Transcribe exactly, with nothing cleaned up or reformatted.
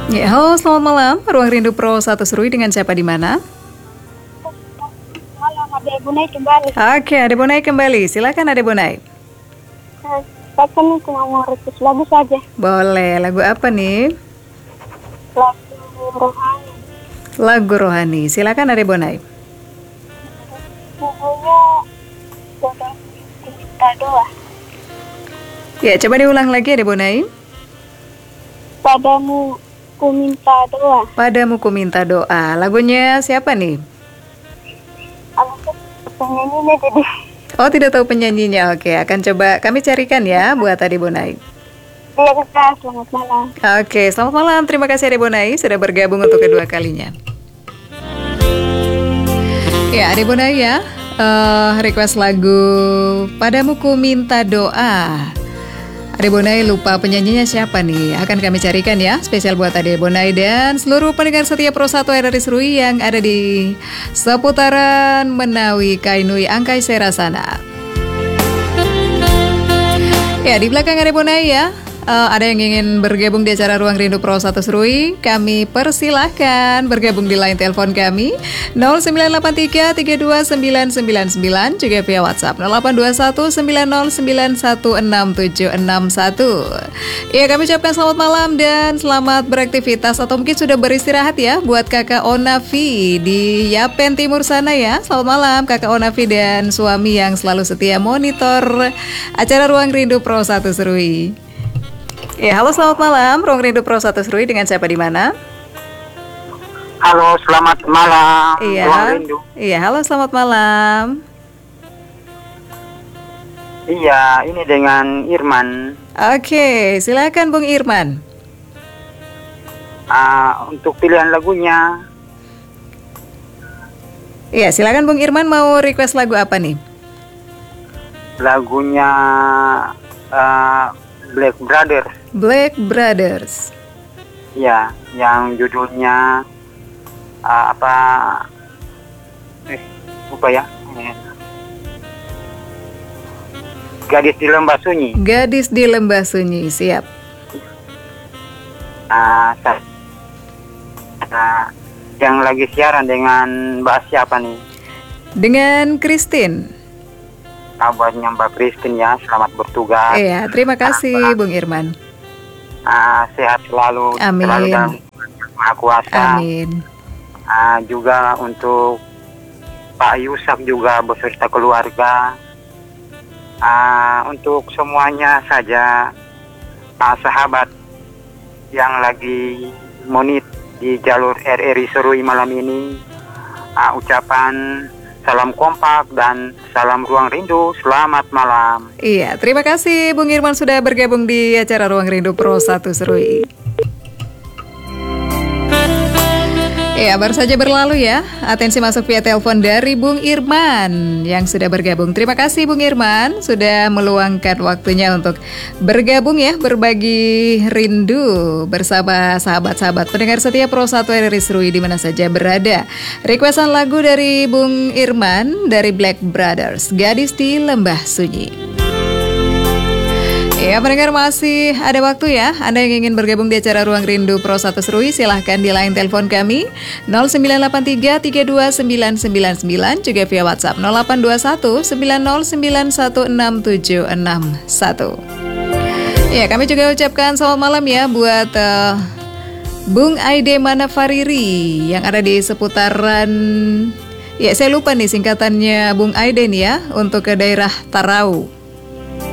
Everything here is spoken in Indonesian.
Ya, halo, selamat malam. Ruang Rindu Pro satu Serui dengan siapa di mana? Malam, ada Bonai kembali. Oke, ada Bonai kembali. Silakan ada Bonai. Nah, saya kan cuma mau request lagu saja. Boleh, lagu apa nih? Lagu rohani. Lagu rohani. Silakan ada Bonai. Lagunya Jodoh Minta Doa. Ya, coba diulang lagi ada Bonai. Padamu ku minta doa. Padamu ku minta doa. Lagunya siapa nih? Aku penyanyinya jadi. Oh, tidak tahu penyanyinya. Oke, akan coba kami carikan ya buat Ade Bonai. Iya, Kak. Selamat malam. Oke, selamat malam. Terima kasih Ade Bonai sudah bergabung untuk kedua kalinya. Ya, Ade Bonai ya, uh, request lagu Padamu ku minta doa. Ade Bonai lupa penyanyinya siapa nih? Akan kami carikan ya, spesial buat Ade Bonai dan seluruh pendengar setia Pro satu R R I Serui yang ada di seputaran Menawi, Kainui, Angkai, Serasana. Ya, di belakang Ade Bonai ya, uh, ada yang ingin bergabung di acara Ruang Rindu Pro satu Serui, kami persilahkan bergabung di line telepon kami nol sembilan delapan tiga tiga dua sembilan sembilan sembilan, juga via WhatsApp nol delapan dua satu sembilan nol sembilan satu enam tujuh enam satu. Ya, kami ucapkan selamat malam dan selamat beraktivitas atau mungkin sudah beristirahat ya buat Kakak Onavi di Yapen Timur sana ya. Selamat malam Kakak Onavi dan suami yang selalu setia monitor acara Ruang Rindu Pro satu Serui. Ya, halo, selamat malam. Ruang Rindu Pro satu Serui dengan siapa di mana? Halo, selamat malam. Iya. Ruang Rindu. Iya, halo, selamat malam. Iya, ini dengan Irman. Oke, silakan Bung Irman. Uh, untuk pilihan lagunya, Iya, silakan Bung Irman, mau request lagu apa nih? lagunya uh, Black Brothers. Black Brothers. Ya, yang judulnya uh, apa? Eh, lupa ya. Gadis di Lembah Sunyi. Gadis di Lembah Sunyi, siap. Uh, uh, yang lagi siaran dengan Mbak siapa nih? Dengan Christine. Nah, buatnya Mbak Christine ya, selamat bertugas. Iya, terima kasih Bung Irman. Uh, sehat selalu. Amin. Selalu dalam Maha Kuasa. Amin. Uh, juga untuk Pak Yusak juga beserta keluarga. Uh, untuk semuanya saja uh, sahabat yang lagi monit di jalur R R I Serui malam ini, uh, ucapan salam kompak dan salam Ruang Rindu, selamat malam. Iya, terima kasih Bung Irman sudah bergabung di acara Ruang Rindu Pro satu Serui. Ya, baru saja berlalu ya. Atensi masuk via telepon dari Bung Irman yang sudah bergabung. Terima kasih Bung Irman sudah meluangkan waktunya untuk bergabung ya, berbagi rindu bersama sahabat-sahabat pendengar setia Pro satu R R I Serui di mana saja berada. Requestan lagu dari Bung Irman dari Black Brothers, Gadis di Lembah Sunyi. Ya, pendengar masih ada waktu ya. Anda yang ingin bergabung di acara Ruang Rindu Pro satu Serui, silahkan di line telepon kami nol sembilan delapan tiga tiga dua sembilan sembilan sembilan, juga via WhatsApp nol delapan dua satu sembilan nol sembilan satu enam tujuh enam satu. Ya, kami juga ucapkan selamat malam ya buat uh, Bung Aide Manafariri yang ada di seputaran, ya saya lupa nih singkatannya Bung Aide nih ya, untuk ke daerah Tarau.